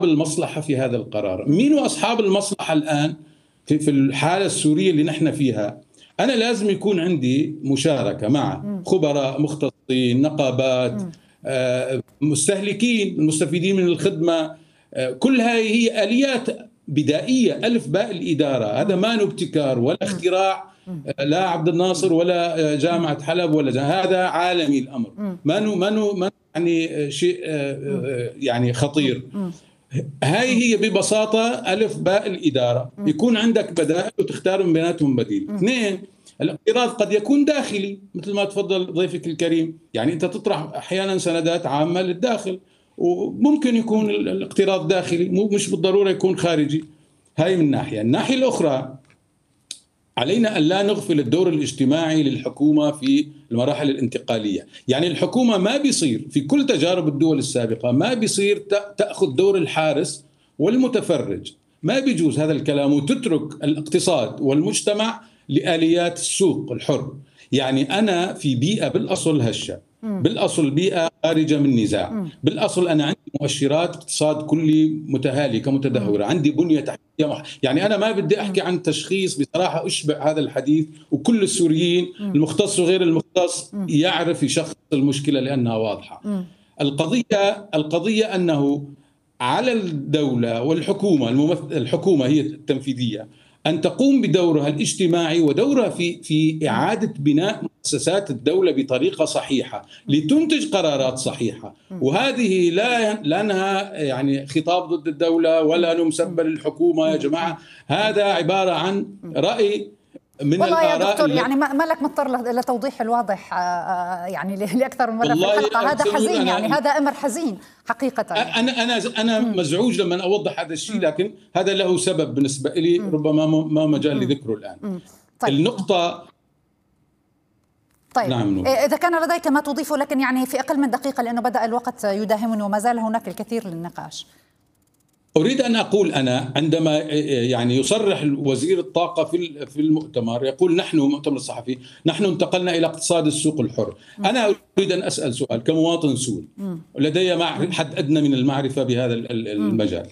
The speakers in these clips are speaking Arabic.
المصلحة في هذا القرار؟ مين أصحاب المصلحة الآن في الحالة السورية اللي نحن فيها؟ أنا لازم يكون عندي مشاركة مع خبراء مختصين، نقابات، مستهلكين، المستفيدين من الخدمة. كل هذه هي آليات بدائية، ألف باء الإدارة. هذا ما ابتكار ولا اختراع لا عبد الناصر ولا جامعة حلب هذا عالمي الأمر، ما يعني شيء يعني خطير. هاي هي ببساطة ألف باء الإدارة. يكون عندك بدائل وتختار من بيناتهم بديل. اثنين، الاقتراض قد يكون داخلي مثل ما تفضل ضيفك الكريم، يعني أنت تطرح أحيانا سندات عامة للداخل، وممكن يكون الاقتراض داخلي، مش بالضرورة يكون خارجي. هاي من ناحية. الناحية الأخرى، علينا أن لا نغفل الدور الاجتماعي للحكومة في المراحل الانتقالية. يعني الحكومة ما بيصير في كل تجارب الدول السابقة ما بيصير تأخذ دور الحارس والمتفرج، ما بيجوز هذا الكلام، وتترك الاقتصاد والمجتمع لآليات السوق الحر. يعني أنا في بيئة بالأصل هشة، بالأصل بيئة خارجة من نزاع، بالأصل أنا عندي مؤشرات اقتصاد كلي متهالكة متدهورة، عندي بنية تحتية. يعني أنا ما بدي أحكي عن تشخيص، بصراحة أشبع هذا الحديث، وكل السوريين المختص وغير المختص يعرف يشخص المشكلة لأنها واضحة. القضية أنه على الدولة والحكومة، الحكومة هي التنفيذية، أن تقوم بدورها الاجتماعي ودورها في إعادة بناء مؤسسات الدولة بطريقة صحيحة لتنتج قرارات صحيحة. وهذه لا لأنها يعني خطاب ضد الدولة ولا نمسبة للحكومة يا جماعة، هذا عبارة عن رأي من والله الآراء. يا دكتور يعني ما لك مضطر لتوضيح الواضح يعني لأكثر من مرة في الحلقة. هذا حزين، يعني هذا أمر حزين حقيقة. أنا مزعوج لما أوضح هذا الشيء، لكن هذا له سبب بالنسبة لي، ربما ما مجال لذكره الآن. طيب. النقطة. طيب نعم. إذا كان لديك ما تضيفه، لكن يعني في أقل من دقيقة لأنه بدأ الوقت يداهمني وما زال هناك الكثير للنقاش. أريد أن أقول أنا عندما يعني يصرح وزير الطاقة في المؤتمر، يقول نحن مؤتمر الصحفي نحن انتقلنا إلى اقتصاد السوق الحر. أنا أريد أن أسأل سؤال كمواطن سوري لدي حد أدنى من المعرفة بهذا المجال.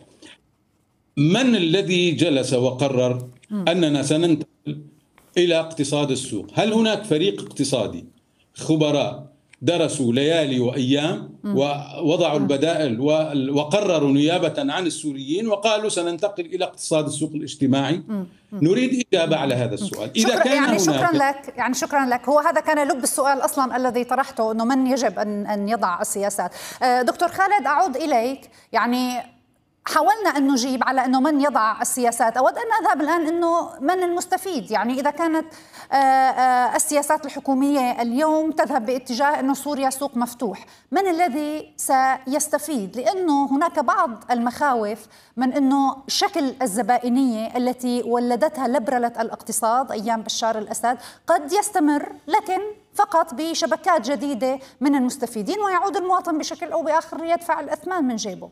من الذي جلس وقرر أننا سننتقل إلى اقتصاد السوق؟ هل هناك فريق اقتصادي خبراء درسوا ليالي وأيام ووضعوا البدائل وقرروا نيابة عن السوريين وقالوا سننتقل إلى اقتصاد السوق الاجتماعي؟ نريد إجابة على هذا السؤال. إذا كان شكرا لك. هو هذا كان لب السؤال أصلا الذي طرحته، أنه من يجب أن يضع السياسات. دكتور خالد، أعود إليك. يعني حاولنا أن نجيب على أنه من يضع السياسات. أود أن أذهب الآن أنه من المستفيد. يعني إذا كانت السياسات الحكومية اليوم تذهب باتجاه أنه سوريا سوق مفتوح، من الذي سيستفيد؟ لأنه هناك بعض المخاوف من أنه شكل الزبائنية التي ولدتها لبرلة الاقتصاد أيام بشار الأسد قد يستمر، لكن فقط بشبكات جديدة من المستفيدين، ويعود المواطن بشكل أو بآخر يدفع الأثمان من جيبه.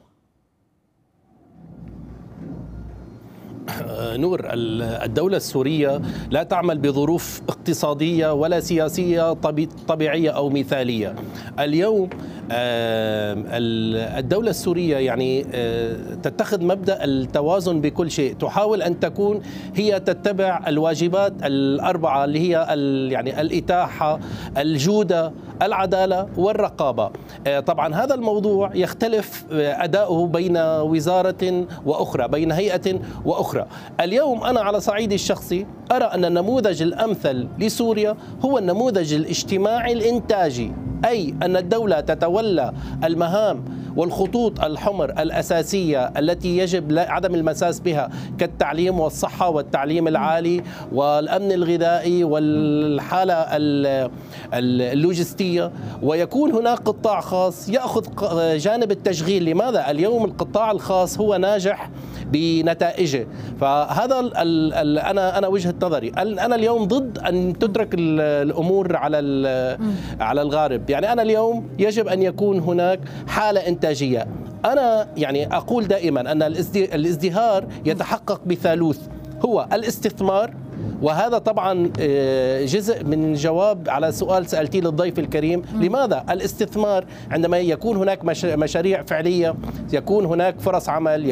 نور، الدولة السورية لا تعمل بظروف اقتصادية ولا سياسية طبيعية أو مثالية. اليوم الدولة السورية يعني تتخذ مبدأ التوازن بكل شيء، تحاول أن تكون هي تتبع الواجبات الأربعة اللي هي يعني الإتاحة، الجودة، العدالة والرقابة. طبعا هذا الموضوع يختلف أداؤه بين وزارة وأخرى، بين هيئة وأخرى. اليوم أنا على صعيدي الشخصي أرى أن النموذج الأمثل لسوريا هو النموذج الاجتماعي الإنتاجي، أي أن الدولة تتولى المهام والخطوط الحمر الأساسية التي يجب عدم المساس بها، كالتعليم والصحة والتعليم العالي والأمن الغذائي والحالة اللوجستية، ويكون هناك قطاع خاص يأخذ جانب التشغيل. لماذا؟ اليوم القطاع الخاص هو ناجح بنتائجه. فهذا أنا وجهة نظري. أنا اليوم ضد أن تترك الأمور على الغارب. يعني أنا اليوم يجب أن يكون هناك حالة إنتاجية. أنا يعني أقول دائما أن الازدهار يتحقق بثالوث، هو الاستثمار، وهذا طبعا جزء من جواب على سؤال سألتيه للضيف الكريم. لماذا الاستثمار؟ عندما يكون هناك مشاريع فعلية، يكون هناك فرص عمل،